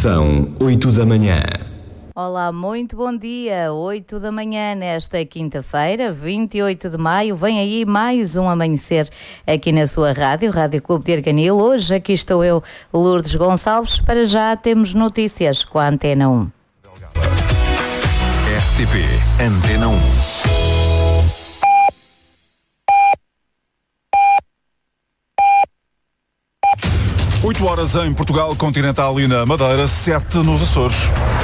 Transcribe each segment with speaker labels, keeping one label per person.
Speaker 1: São 8 da manhã.
Speaker 2: Olá, muito bom dia. 8 da manhã nesta quinta-feira, 28 de maio. Vem aí mais um amanhecer aqui na sua rádio, Rádio Clube de Arganil. Hoje aqui estou eu, Lourdes Gonçalves. Para já temos notícias com a Antena 1.
Speaker 3: RTP Antena 1. Oito horas em Portugal Continental e na Madeira, 7 nos Açores.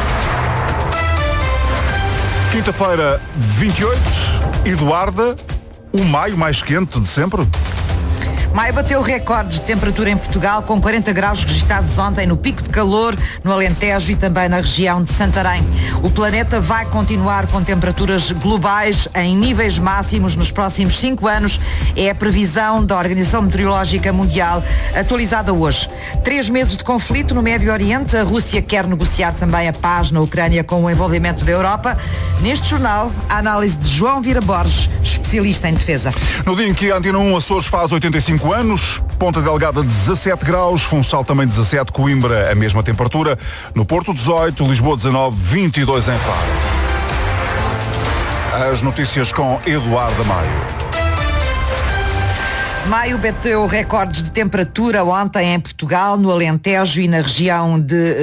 Speaker 3: Quinta-feira, 28, Eduarda, o maio mais quente de sempre.
Speaker 4: Maio bateu recordes de temperatura em Portugal, com 40 graus registados ontem no pico de calor, no Alentejo e também na região de Santarém. O planeta vai continuar com temperaturas globais em níveis máximos nos próximos 5 anos. É a previsão da Organização Meteorológica Mundial, atualizada hoje. 3 meses de conflito no Médio Oriente. A Rússia quer negociar também a paz na Ucrânia com o envolvimento da Europa. Neste jornal, a análise de João Vira Borges, especialista em defesa.
Speaker 3: No dia em que a Antena 1 Açores faz 85 anos, Ponta Delgada 17 graus, Funchal também 17, Coimbra a mesma temperatura, no Porto 18, Lisboa 19, 22 em Faro. As notícias com Eduardo Maio.
Speaker 4: Maio bateu recordes de temperatura ontem em Portugal, no Alentejo e na região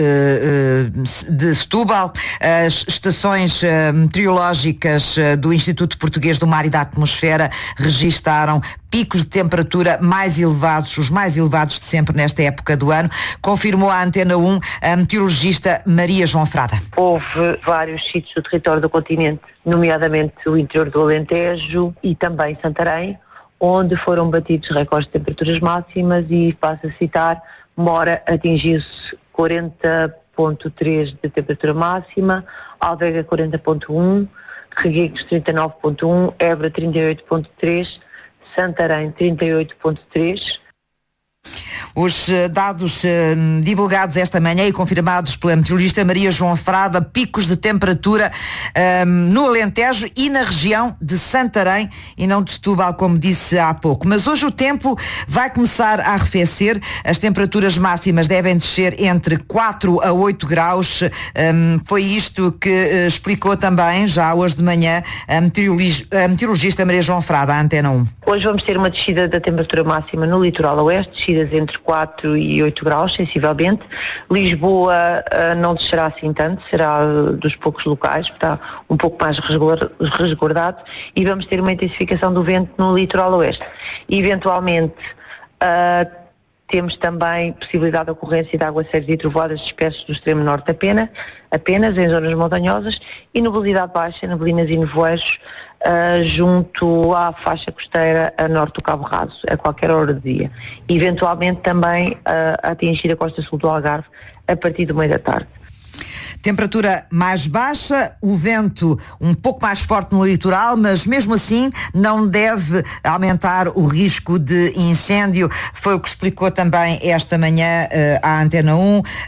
Speaker 4: de Setúbal. As estações meteorológicas do Instituto Português do Mar e da Atmosfera registaram picos de temperatura mais elevados, os mais elevados de sempre nesta época do ano, confirmou a Antena 1 a meteorologista Maria João Frada.
Speaker 5: Houve vários sítios do território do continente, nomeadamente o interior do Alentejo e também Santarém, onde foram batidos recordes de temperaturas máximas e, passo a citar, Mora atingiu-se 40,3 de temperatura máxima, Alvega 40,1, Reguengos 39,1, Évora 38,3, Santarém 38,3.
Speaker 4: Os dados divulgados esta manhã e confirmados pela meteorologista Maria João Frada, picos de temperatura no Alentejo e na região de Santarém e não de Setúbal, como disse há pouco. Mas hoje o tempo vai começar a arrefecer, as temperaturas máximas devem descer entre 4 a 8 graus. Foi isto que explicou também, já hoje de manhã, a meteorologista Maria João Frada, à Antena 1.
Speaker 5: Hoje vamos ter uma descida da temperatura máxima no litoral oeste, descidas entre 4 e 8 graus, sensivelmente. Lisboa não descerá assim tanto, será dos poucos locais, está um pouco mais resguardado, e vamos ter uma intensificação do vento no litoral oeste. E, eventualmente, temos também possibilidade de ocorrência de aguaceiros e trovoadas dispersos do extremo norte apenas em zonas montanhosas, e nubosidade baixa, neblinas e nevoeiros junto à faixa costeira a norte do Cabo Raso, a qualquer hora do dia. E, eventualmente, também a atingir a costa sul do Algarve a partir do meio da tarde.
Speaker 4: Temperatura mais baixa, o vento um pouco mais forte no litoral, mas mesmo assim não deve aumentar o risco de incêndio. Foi o que explicou também esta manhã à Antena 1